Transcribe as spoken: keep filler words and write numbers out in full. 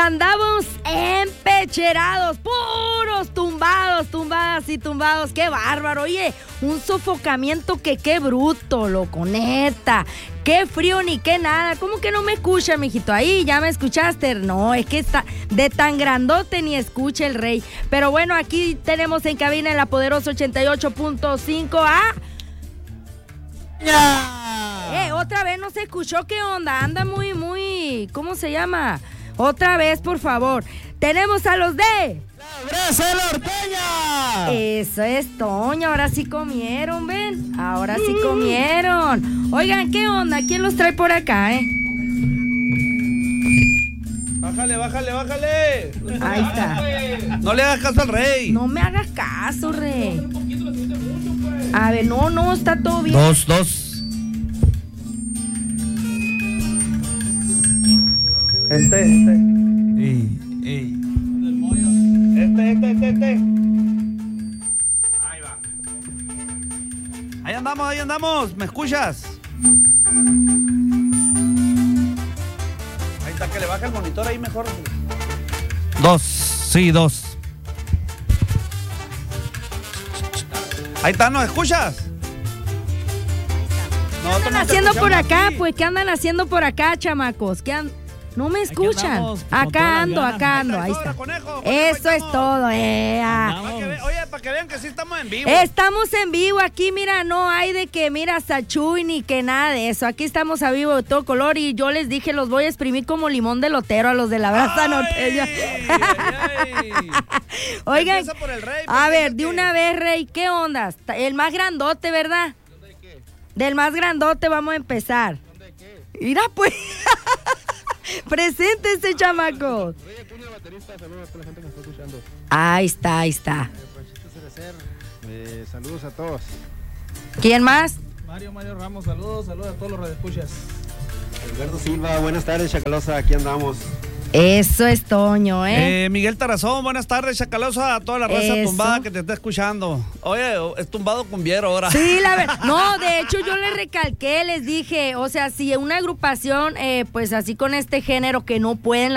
andamos empecherados, puros tumbados, tumbadas y tumbados. ¡Qué bárbaro! Oye, un sofocamiento que qué bruto, loco, neta. Qué frío ni qué nada. ¿Cómo que no me escucha, mijito? Ahí, ¿ya me escuchaste? No, es que está de tan grandote ni escucha el rey. Pero bueno, aquí tenemos en cabina en la poderosa ochenta y ocho punto cinco a... ¡Ya! Eh, otra vez no se escuchó. ¿Qué onda? Anda muy, muy... ¿Cómo se llama? Otra vez, por favor. Tenemos a los de... ¡La Brasa Norteña! Eso es, Toño. Ahora sí comieron, ¿ven? Ahora sí comieron. Oigan, ¿qué onda? ¿Quién los trae por acá, eh? Bájale, bájale, bájale. Ahí está. No le hagas caso al rey. No me hagas caso, rey. A ver, no, no, está todo bien. Dos, dos. Este, este. Ey, ey. Este, este, este, este. Ahí va. Ahí andamos, ahí andamos. ¿Me escuchas? Ahí está, que le baja el monitor ahí mejor. Dos, sí, dos. Ahí está, ¿nos escuchas? ¿Qué andan haciendo por acá? Pues, ¿qué andan haciendo por acá, chamacos? ¿Qué an... No me escuchan. andamos, como todas Acá las ando, ganas. acá ando. Ahí Ahí está, está. conejo, conejo, Eso ahí es estamos. todo. eh, ah. Andamos. Para que ve- oye, para que vean que sí estamos en vivo. Estamos en vivo aquí, mira, no hay de que, mira, Sachuy ni que nada de eso. Aquí estamos a vivo de todo color y yo les dije, los voy a exprimir como limón de lotero a los de la Brasa Norteña. Ay, ay, ay. Oigan, Empieza por el rey, a porque ver, dice de que- una vez, Rey, ¿qué onda? El más grandote, ¿verdad? Del más grandote vamos a empezar. Mira, pues. Preséntese, chamaco. Rey Acuña, baterista, saludos a toda la gente que nos está escuchando. Ahí está, ahí está. Francisco Cerecer, eh, saludos a todos. ¿Quién más? Mario, Mario Ramos, saludos, saludos a todos los radioescuchas. Alberto Silva, buenas tardes, Chacalosa, aquí andamos. Eso es Toño, ¿eh? Eh, Miguel Tarazón, buenas tardes, Chacalosa, a toda la raza Eso. tumbada que te está escuchando. Oye, es tumbado cumbiero ahora. Sí, la verdad. No, de hecho yo les recalqué, les dije, o sea, si una agrupación, eh, pues así con este género que no pueden